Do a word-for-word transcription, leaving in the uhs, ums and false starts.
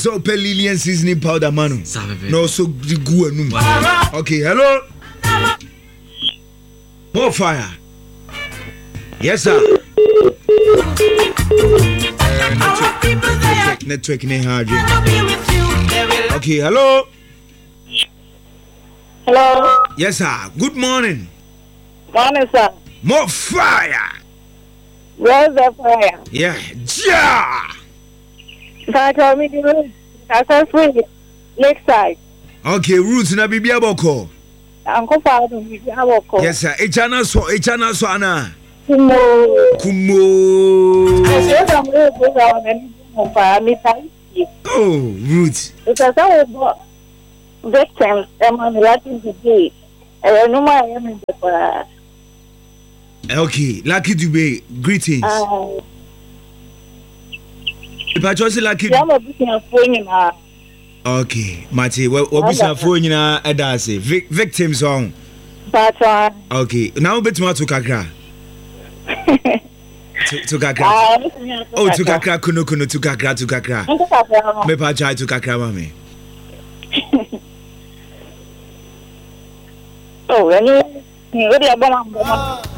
So pe Lilian seasoning powder manu. No so go anum. Okay, hello. More fire. Yes sir. Uh, network, network, network, okay, hello. Hello. Yes sir. Good morning. Morning sir. More fire. Where's the fire? Yeah. Ja. Can tell me the route? I said free. Lakeside. Okay, roots na bibia boko. Uncle Father, bibia boko. Yes sir. Echana so, echana so ana. Kumo. Kumo. I said I'm going to go down and oh, roots. Because I was victims. I'm on the Latin today. I know my name is the okay, Lucky Dube, greetings. Uh, if I just say Lucky, I'm a business phone. Okay, Mati, what business phone na edase victims song. But uh, okay, now bet me to kakra. To kakra. Oh, to kakra kuno kuno to kakra to kakra. Me pa chai to kakra mami. Oh, any, any,